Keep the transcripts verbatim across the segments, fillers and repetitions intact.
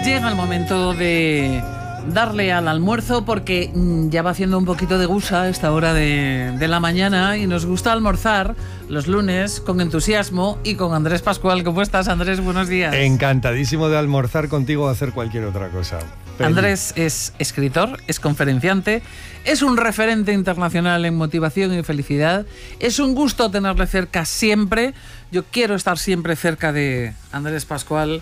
Llega el momento de darle al almuerzo porque ya va haciendo un poquito de gusa a esta hora de, de la mañana y nos gusta almorzar los lunes con entusiasmo y con Andrés Pascual. ¿Cómo estás, Andrés? Buenos días. Encantadísimo de almorzar contigo o hacer cualquier otra cosa. Feliz. Andrés es escritor, es conferenciante, es un referente internacional en motivación y felicidad. Es un gusto tenerle cerca siempre. Yo quiero estar siempre cerca de Andrés Pascual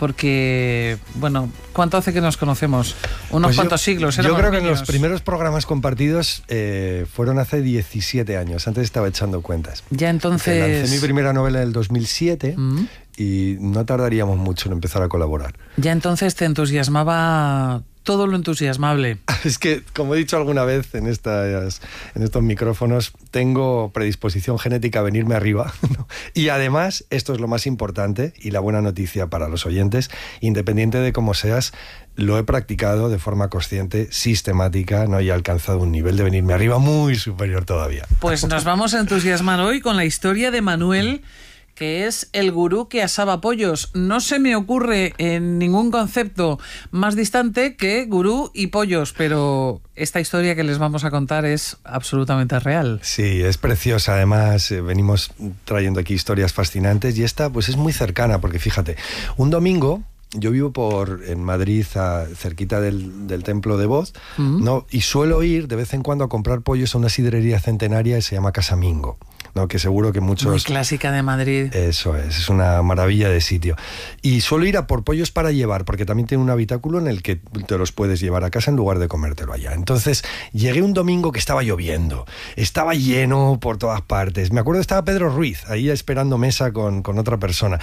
porque, bueno, ¿cuánto hace que nos conocemos? Unos pues cuantos yo, siglos. Yo creo que niños. Los primeros programas compartidos eh, fueron hace diecisiete años. Antes estaba echando cuentas. Ya entonces... Lancé mi primera novela en el dos mil siete ¿Mm? y no tardaríamos mucho en empezar a colaborar. Ya entonces te entusiasmaba todo lo entusiasmable. Es que, como he dicho alguna vez en, estas, en estos micrófonos, tengo predisposición genética a venirme arriba, ¿no? Y además, esto es lo más importante y la buena noticia para los oyentes, independiente de cómo seas, lo he practicado de forma consciente, sistemática, ¿no? Y he alcanzado un nivel de venirme arriba muy superior todavía. Pues nos vamos a entusiasmar hoy con la historia de Manuel, que es el gurú que asaba pollos. No se me ocurre en ningún concepto más distante que gurú y pollos, pero esta historia que les vamos a contar es absolutamente real. Sí, es preciosa. Además, eh, venimos trayendo aquí historias fascinantes y esta pues es muy cercana, porque fíjate, un domingo... Yo vivo por en Madrid, a, cerquita del, del Templo de Voz, uh-huh. ¿no? Y suelo ir de vez en cuando a comprar pollos a una sidrería centenaria que se llama Casamingo, ¿no? Que seguro que muchos... Muy clásica de Madrid. Eso es, es una maravilla de sitio. Y suelo ir a por pollos para llevar, porque también tiene un habitáculo en el que te los puedes llevar a casa en lugar de comértelo allá. Entonces, llegué un domingo que estaba lloviendo, estaba lleno por todas partes. Me acuerdo que estaba Pedro Ruiz ahí esperando mesa con, con otra persona.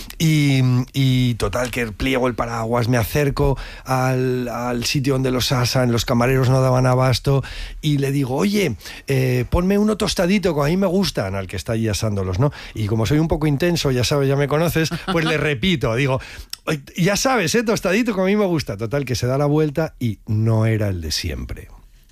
Y, y total, que pliego el paraguas, me acerco al, al sitio donde los asan, los camareros no daban abasto, y le digo, oye, eh, ponme uno tostadito, que a mí me gustan, al que está ahí asándolos, ¿no? Y como soy un poco intenso, ya sabes, ya me conoces, pues le repito, digo, ya sabes, ¿eh? Tostadito, que a mí me gusta. Total, que se da la vuelta y no era el de siempre.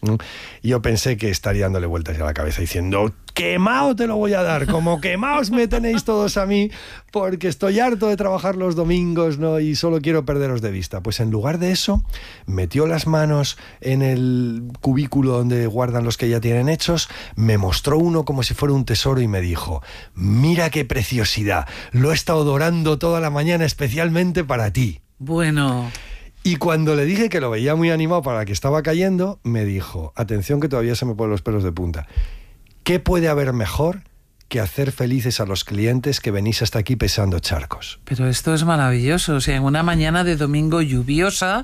Y yo pensé que estaría dándole vueltas a la cabeza diciendo, quemado te lo voy a dar, como quemaos me tenéis todos a mí, porque estoy harto de trabajar los domingos, ¿no? Y solo quiero perderos de vista. Pues en lugar de eso, metió las manos en el cubículo donde guardan los que ya tienen hechos, me mostró uno como si fuera un tesoro y me dijo, mira qué preciosidad, lo he estado dorando toda la mañana especialmente para ti. Bueno... Y cuando le dije que lo veía muy animado para la que estaba cayendo, me dijo, atención que todavía se me ponen los pelos de punta, ¿qué puede haber mejor que hacer felices a los clientes que venís hasta aquí pesando charcos? Pero esto es maravilloso, o sea, en una mañana de domingo lluviosa,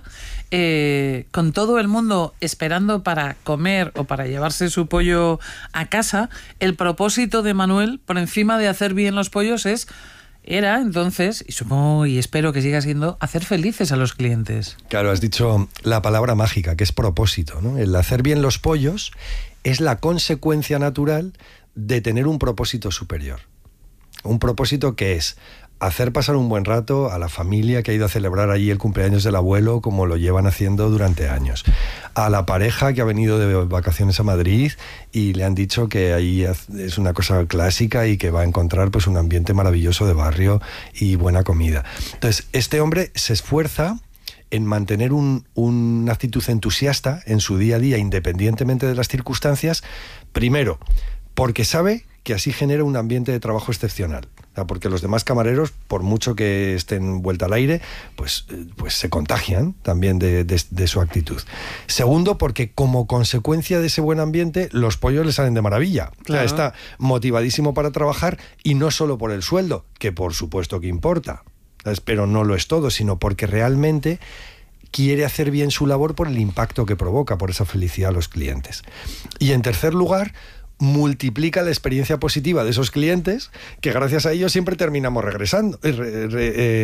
eh, con todo el mundo esperando para comer o para llevarse su pollo a casa, el propósito de Manuel, por encima de hacer bien los pollos, es... Era entonces, y supongo y espero que siga siendo, hacer felices a los clientes. Claro, has dicho la palabra mágica, que es propósito, ¿no? El hacer bien los pollos es la consecuencia natural de tener un propósito superior. Un propósito que es hacer pasar un buen rato a la familia que ha ido a celebrar allí el cumpleaños del abuelo, como lo llevan haciendo durante años. A la pareja que ha venido de vacaciones a Madrid y le han dicho que ahí es una cosa clásica y que va a encontrar pues un ambiente maravilloso de barrio y buena comida. Entonces, este hombre se esfuerza en mantener un, una actitud entusiasta en su día a día, independientemente de las circunstancias, primero, porque sabe que así genera un ambiente de trabajo excepcional. Porque los demás camareros, por mucho que estén vuelta al aire, pues, pues se contagian también de, de, de su actitud. Segundo, porque como consecuencia de ese buen ambiente, los pollos le salen de maravilla. Claro. O sea, está motivadísimo para trabajar y no solo por el sueldo, que por supuesto que importa, ¿sabes? Pero no lo es todo, sino porque realmente quiere hacer bien su labor por el impacto que provoca, por esa felicidad a los clientes. Y en tercer lugar, multiplica la experiencia positiva de esos clientes que gracias a ellos siempre terminamos regresando, eh, re, eh,